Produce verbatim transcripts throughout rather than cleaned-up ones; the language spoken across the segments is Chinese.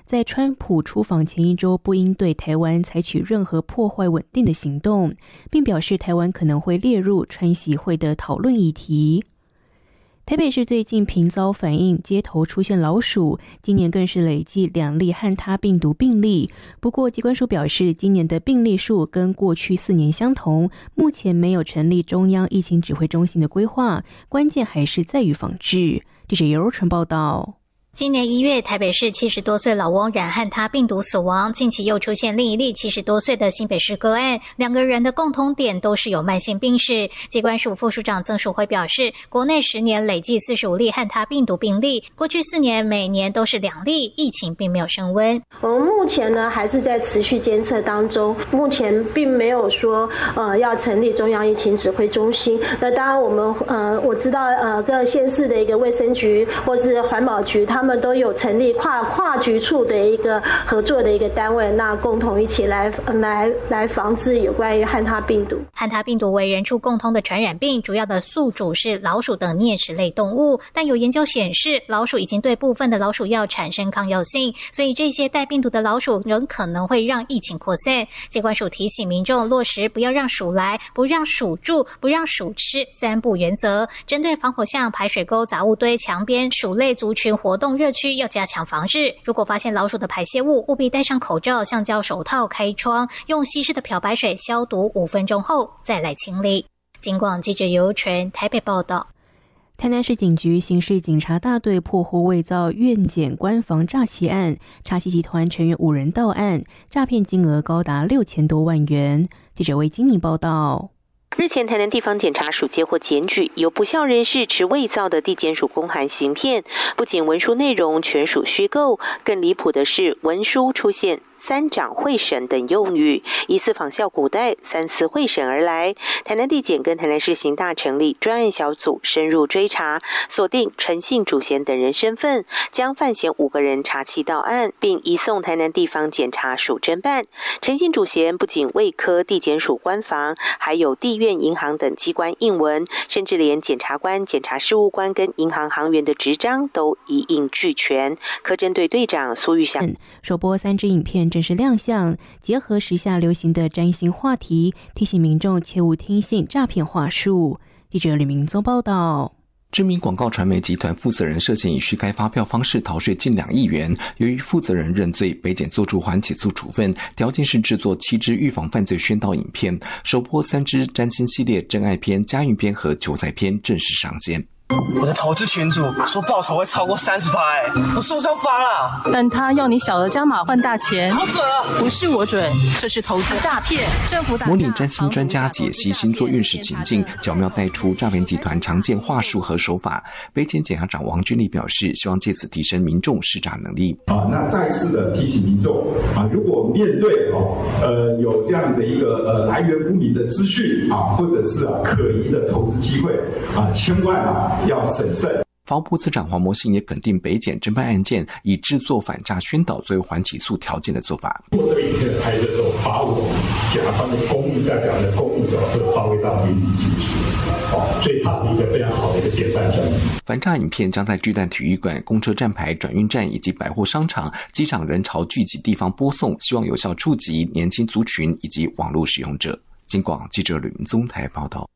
在川普出访前一周不应对台湾采取任何破坏稳定的行动，并表示台湾可能会列入川习会的讨论议题。台北市最近频遭反映街头出现老鼠，今年更是累计两例汉他病毒病例。不过疾管署表示，今年的病例数跟过去四年相同，目前没有成立中央疫情指挥中心的规划，关键还是在于防治。记者尤纯报道。 今年一月，台北市七十多岁老翁染汉他病毒死亡，近期又出现另一例七十多岁的新北市个案，两个人的共同点都是有慢性病史。疾管署副署长曾淑辉表示，国内十年累计四十五例汉他病毒病例，过去四年每年都是两例，疫情并没有升温。 我们目前呢还是在持续监测当中，目前并没有说呃要成立中央疫情指挥中心。那当然我们呃我知道呃各县市的一个卫生局或是环保局，他们都有成立跨跨局处的一个合作的一个单位，那共同一起来来来防治有关于汉他病毒。 汉他病毒为人畜共通的传染病，主要的宿主是老鼠等啮齿类动物，但有研究显示，老鼠已经对部分的老鼠药产生抗药性，所以这些带病毒的老鼠仍可能会让疫情扩散。疾管署提醒民众落实不要让鼠来、不让鼠住、不让鼠吃三不原则，针对防火巷、排水沟、杂物堆、墙边鼠类族群活动热区要加强防治。如果发现老鼠的排泄物，务必戴上口罩、橡胶手套、开窗，用稀释的漂白水消毒五分钟后再来清理。警广记者尤纯台北报道。 台南市警局刑事警察大队破获伪造院检官房诈欺案，查缉集团成员五人到案，诈骗金额高达六千多万元。记者为金宁报道。 日前，台南地方检察署接获检举，有不肖人士持伪造的地检署公函行骗，不仅文书内容全属虚构，更离谱的是文书出现三长会审等用语，疑似仿效古代三司会审而来。台南地检跟台南市刑大成立专案小组，深入追查，锁定陈姓主嫌等人身份，将犯嫌五个人查缉到案，并移送台南地方检察署侦办。陈姓主嫌不仅未科地检署官房，还有地院、银行等机关印文，甚至连检察官、检察事务官跟银行行员的执章都一应俱全。科侦队队长苏玉祥首播三支影片正式亮相，结合时下流行的占星话题，提醒民众切勿听信诈骗话术。记者吕明宗报道。 知名广告传媒集团负责人涉嫌以虚开发票方式逃税近两亿元，由于负责人认罪，北检作出缓起诉处分，条件是制作七支预防犯罪宣导影片，首播三支占星系列真爱篇、家运篇和求财篇正式上线。 我的投资群组说报酬会超过 百分之三十， 哎，我是不是要发了？ 但他要你小额加码换大钱， 好准啊！ 不是我准，这是投资诈骗。政府打模拟占星专家解析星座运势情境，巧妙带出诈骗集团常见话术和手法。北检检察长王君丽表示，希望借此提升民众识诈能力。 啊，那再次的提醒民众啊，如果面对哦呃有这样的一个呃来源不明的资讯啊，或者是啊可疑的投资机会啊，千万啊要审慎。 法务部次长黄模信也肯定北检侦办案件以制作反诈宣导作为缓起诉条件的做法。 做这个影片拍的时候，把我们检察官的公益代表的公益角色发挥到淋漓尽致，哦，所以它是一个非常好的一个典范专题。 反诈影片将在巨蛋体育馆、公车站牌、转运站以及百货商场、机场人潮聚集地方播送，希望有效触及年轻族群以及网络使用者。警广记者吕明宗台报道。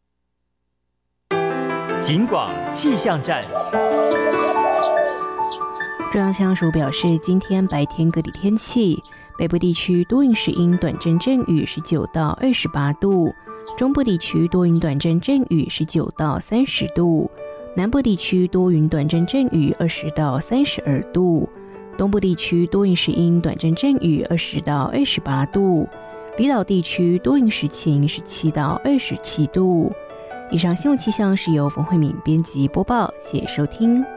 警广气象站。 中央气象署表示，今天白天各地天气：北部地区多云时阴，短阵阵雨，十九到二十八度；中部地区多云短阵阵雨，十九到三十度；南部地区多云短阵阵雨，二十到三十二度；东部地区多云时阴，短阵阵雨，二十到二十八度；离岛地区多云时晴，十七到二十七度。以上新闻气象是由冯慧敏编辑播报，谢谢收听。